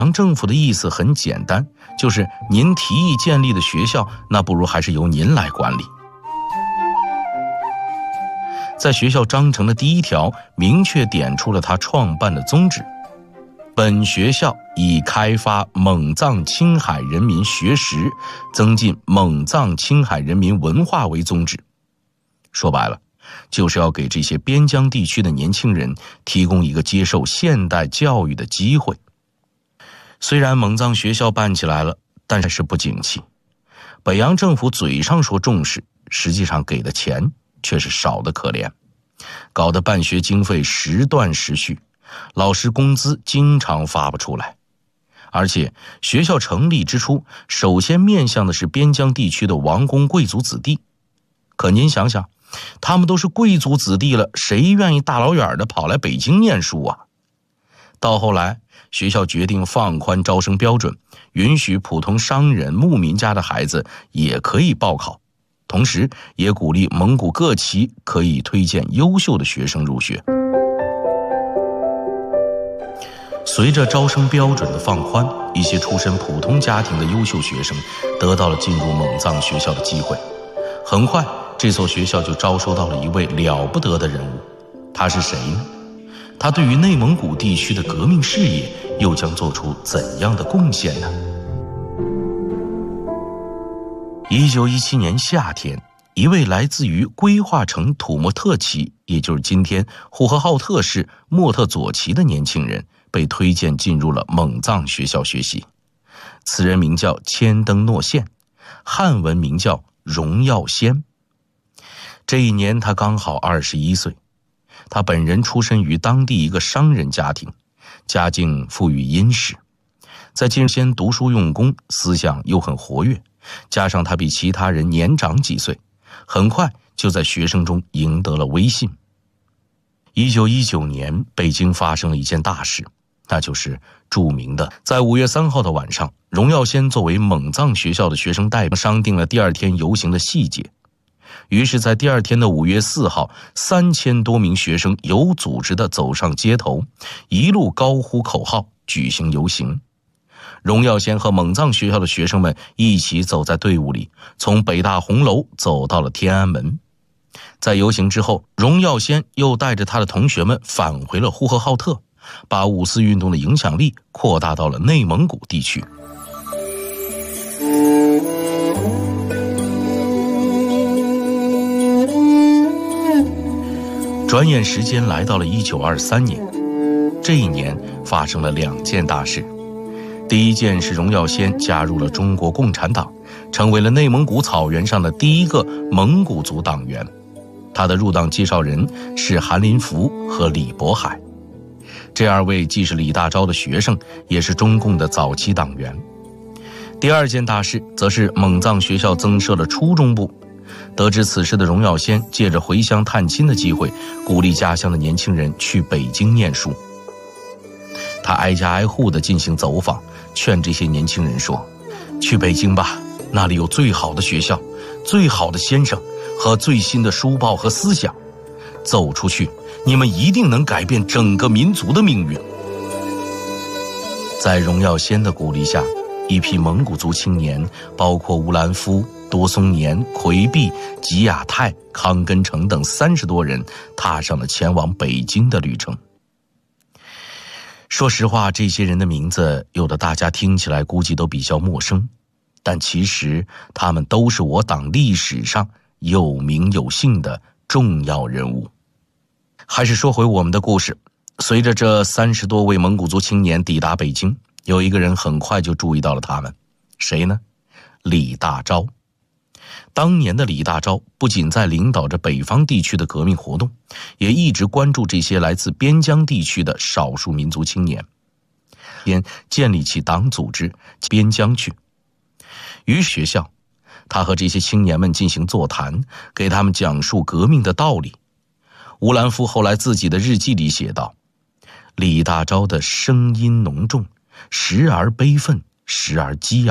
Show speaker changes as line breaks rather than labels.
政府的意思很简单，就是您提议建立的学校，那不如还是由您来管理。在学校章程的第1条明确点出了他创办的宗旨：本学校以开发蒙藏青海人民学识，增进蒙藏青海人民文化为宗旨。说白了，就是要给这些边疆地区的年轻人提供一个接受现代教育的机会。虽然蒙藏学校办起来了，但是不景气。北洋政府嘴上说重视，实际上给的钱却是少得可怜，搞得办学经费时断时续，老师工资经常发不出来。而且学校成立之初，首先面向的是边疆地区的王公贵族子弟。可您想想，他们都是贵族子弟了，谁愿意大老远的跑来北京念书啊？到后来，学校决定放宽招生标准，允许普通商人、牧民家的孩子也可以报考，同时也鼓励蒙古各旗可以推荐优秀的学生入学。随着招生标准的放宽，一些出身普通家庭的优秀学生得到了进入蒙藏学校的机会。很快，这所学校就招收到了一位了不得的人物。他是谁呢？他对于内蒙古地区的革命事业又将做出怎样的贡献呢？1917年夏天，一位来自于规划城土默特旗，也就是今天呼和浩特市莫特左旗的年轻人被推荐进入了蒙藏学校学习。此人名叫千登诺宪，汉文名叫荣耀先。这一年他刚好21岁。他本人出身于当地一个商人家庭，家境富裕殷实。在进先读书用功，思想又很活跃，加上他比其他人年长几岁，很快就在学生中赢得了威信。1919年，北京发生了一件大事，那就是著名的在5月3号的晚上，荣耀先作为蒙藏学校的学生代表商定了第2天游行的细节。于是在第2天的5月4号，3000多名学生有组织地走上街头，一路高呼口号，举行游行。荣耀先和蒙藏学校的学生们一起走在队伍里，从北大红楼走到了天安门。在游行之后，荣耀先又带着他的同学们返回了呼和浩特，把五四运动的影响力扩大到了内蒙古地区。转眼时间来到了1923年，这一年发生了2件大事。第一件是荣耀先加入了中国共产党，成为了内蒙古草原上的第一个蒙古族党员。他的入党介绍人是韩林福和李渤海，这2位既是李大钊的学生，也是中共的早期党员。第2件大事则是蒙藏学校增设了初中部。得知此事的荣耀先借着回乡探亲的机会，鼓励家乡的年轻人去北京念书。他挨家挨户地进行走访，劝这些年轻人说：去北京吧，那里有最好的学校，最好的先生和最新的书报和思想。走出去，你们一定能改变整个民族的命运。在荣耀先的鼓励下，一批蒙古族青年，包括乌兰夫、多松年、奎弼、吉亚泰、康根成等30多人，踏上了前往北京的旅程。说实话，这些人的名字有的大家听起来估计都比较陌生，但其实他们都是我党历史上有名有姓的重要人物。还是说回我们的故事，随着这30多位蒙古族青年抵达北京，有一个人很快就注意到了他们。谁呢？李大钊。当年的李大钊不仅在领导着北方地区的革命活动，也一直关注这些来自边疆地区的少数民族青年，便建立起党组织边疆去。于学校，他和这些青年们进行座谈，给他们讲述革命的道理。乌兰夫后来自己的日记里写道：李大钊的声音浓重，时而悲愤，时而激昂。